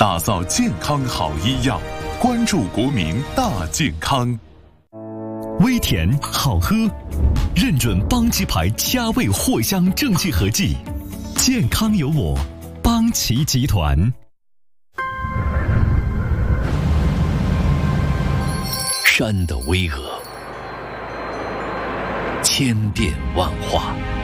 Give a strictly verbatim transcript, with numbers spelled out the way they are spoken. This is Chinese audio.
打造健康好医药，关注国民大健康。 微甜好喝，认准邦奇牌佳味藿香正气合剂，健康有我，邦奇集团。 山的巍峨，千变万化。